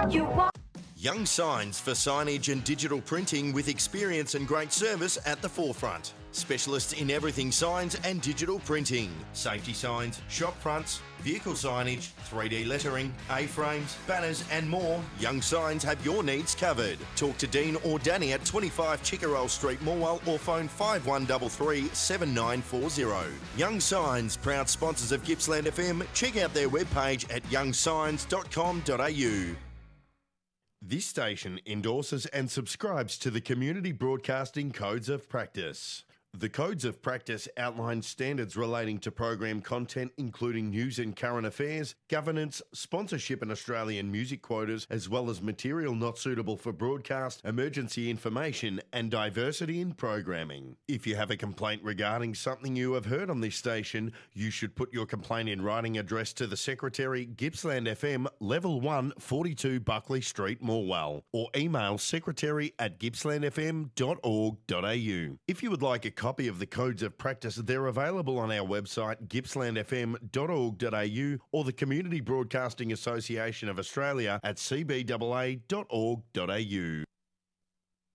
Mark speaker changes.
Speaker 1: You want
Speaker 2: Young Signs for signage and digital printing with experience and great service at the forefront. Specialists in everything signs and digital printing. Safety signs, shop fronts, vehicle signage, 3D lettering, A-frames, banners and more. Young Signs have your needs covered. Talk to Dean or Danny at 25 Chickerell Street, Morwell, or phone 5133 7940. Young Signs, proud sponsors of Gippsland FM. Check out their webpage at youngsigns.com.au. This station endorses and subscribes to the Community Broadcasting Codes of Practice. The Codes of Practice outline standards relating to program content, including news and current affairs, governance, sponsorship and Australian music quotas, as well as material not suitable for broadcast, emergency information and diversity in programming. If you have a complaint regarding something you have heard on this station, you should put your complaint in writing addressed to the Secretary, Gippsland FM, Level 1, 42 Buckley Street, Morwell, or email secretary@gippslandfm.org.au. If you would like a copy of the Codes of Practice, they're available on our website gippslandfm.org.au or the Community Broadcasting Association of Australia at cbaa.org.au.